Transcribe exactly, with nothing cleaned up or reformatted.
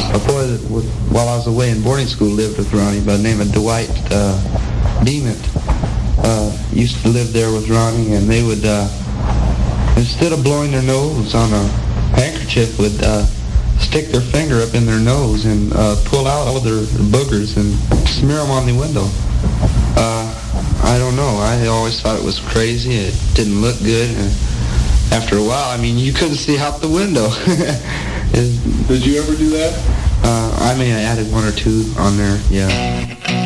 a boy that, was, while I was away in boarding school, lived with Ronnie by the name of Dwight uh, Dement. Uh, used to live there with Ronnie, and they would, uh, instead of blowing their nose on a handkerchief, would uh, stick their finger up in their nose and uh, pull out all their boogers and smear them on the window. Uh, I don't know. I always thought it was crazy. It didn't look good. And after a while, I mean, you couldn't see out the window. Did you ever do that? Uh, I mean, I added one or two on there, yeah.